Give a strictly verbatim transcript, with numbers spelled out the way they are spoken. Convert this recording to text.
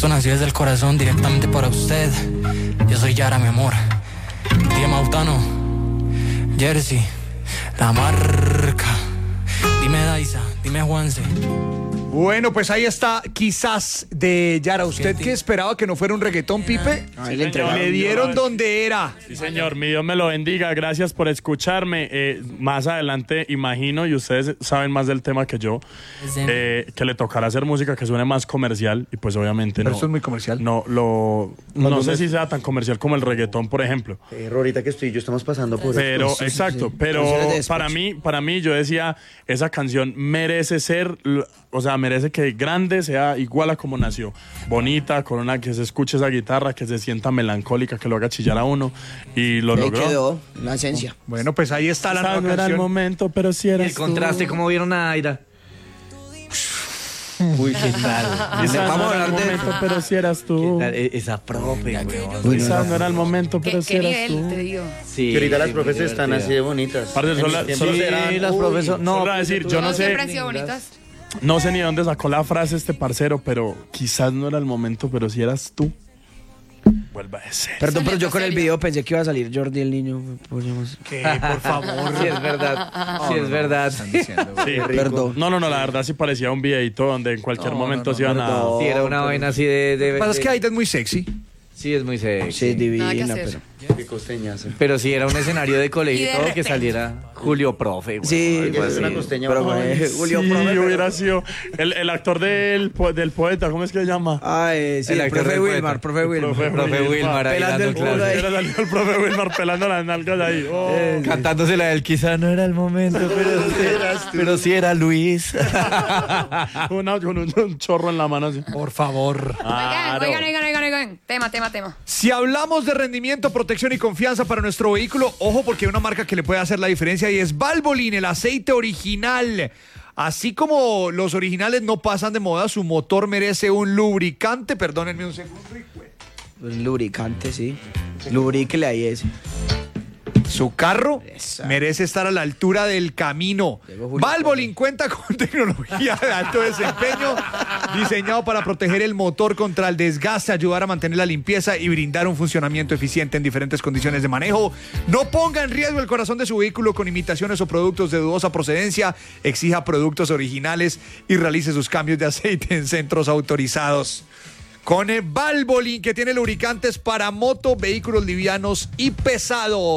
Esto nació desde el corazón directamente para usted. Yo soy Yara, mi amor. Tía Mautano, Jersey, la marca. Dime Daisa, dime Juanse. Bueno, pues ahí está, quizás, de Yara. ¿Usted qué esperaba, que no fuera un reggaetón, Pipe? Sí, le, señor. le dieron donde era. Sí, señor, mi Dios me lo bendiga, gracias por escucharme. Eh, más adelante, imagino, y ustedes saben más del tema que yo, eh, que le tocará hacer música que suene más comercial, y pues obviamente Pero no. esto es muy comercial. No, lo, no sé si sea tan comercial como el reggaetón, por ejemplo. Eh, ahorita que estoy yo estamos pasando por Pero, esto. exacto, sí. pero Canciones de despecho. para mí, para mí, yo decía, esa canción merece ser, o sea, merece que grande sea igual a como nació. Bonita, con una que se escuche esa guitarra, que se sienta melancólica, que lo haga chillar a uno, y lo Ahí logró. quedó, la esencia. Bueno, pues ahí está la Quizás nueva no era el canción. momento, pero sí era El contraste, ¿cómo vieron a Aira? Uy, qué tal. Quizás Vamos no a era hablar el de momento, eso. pero si eras tú. ¿Qué tal? E- Esa profe, weón. Quizás no era el momento, pero ¿Qué, si qué eras nivel, tú. te digo? Sí, Que ahorita las sí, profes muy están divertida. así de bonitas. Parce, En son mis la- tiempos son- Sí, eran, las uy, profes son- no, Solo a decir, yo no Todos siempre sé, han sido bonitas. no sé ni de dónde sacó la frase este parcero, pero quizás no era el momento, pero si eras tú. Vuelva a ser. Perdón, pero yo Letra con el seria. video pensé que iba a salir Jordi el niño. Podríamos- Que, por favor. Sí, es verdad. Sí, es verdad. Sí. Perdón. No, no, no, la verdad sí parecía un videito donde en cualquier momento se iban a... perdón. Sí, era una vaina así de... de, Lo que pasa es de- que Aida es muy sexy. Sí, es muy sexy. Sí, es divina, Nada que hacer. pero... Qué costeñazo. Pero sí, era un escenario de Y colegio de y todo que repente. saliera Julio Profe. güey, Sí, algo Esa es así. una costeña. Pero, Ay, güey, Julio sí, Profe, pero- hubiera sido el, el actor del, po- del poeta, ¿cómo es que se llama? Ay, sí, El el, actor profe del poeta. Wilmar, profe Wilmar. profe Profe Wilmar ahí Pelando dando el culo clases. ahí. Era salió el profe Wilmar pelando las nalgas ahí. Oh. Cantándose la del quizá no era el momento, pero sí, pero sí era Luis. Una- con un, un chorro en la mano así. Por favor. Oigan, Claro. oigan, oigan, oigan, oigan. Tema, tema, tema. Si hablamos de rendimiento, protección y confianza para nuestro vehículo, ojo, porque hay una marca que le puede hacer la diferencia y es Valvoline, el aceite original. Así como los originales no pasan de moda, su motor merece un lubricante. Perdónenme un segundo. Un lubricante, sí. Lubríquele ahí ese. Su carro Esa. merece estar a la altura del camino. Llegó Julio Valvoline cuenta con tecnología de alto desempeño diseñado para proteger el motor contra el desgaste, ayudar a mantener la limpieza y brindar un funcionamiento eficiente en diferentes condiciones de manejo. No ponga en riesgo el corazón de su vehículo con imitaciones o productos de dudosa procedencia. Exija productos originales y realice sus cambios de aceite en centros autorizados. Con el Valvoline, que tiene lubricantes para moto, vehículos livianos y pesados.